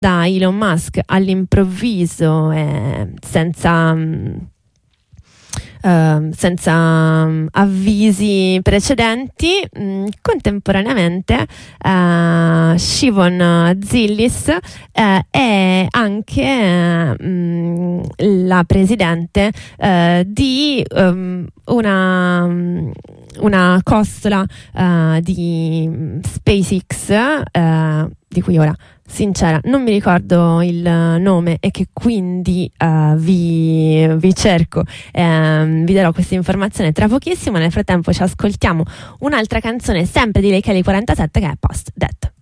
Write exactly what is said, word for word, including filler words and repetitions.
da Elon Musk all'improvviso e senza... Uh, senza um, avvisi precedenti, mh, contemporaneamente uh, Siobhan Zillis uh, è anche uh, mh, la presidente uh, di um, una, um, una costola uh, di SpaceX, uh, di cui ora sincera non mi ricordo il nome e che quindi uh, vi, vi cerco, um, vi darò questa informazione tra pochissimo. Nel frattempo ci ascoltiamo un'altra canzone sempre di Lei Kelly quarantasette, che è Post Death.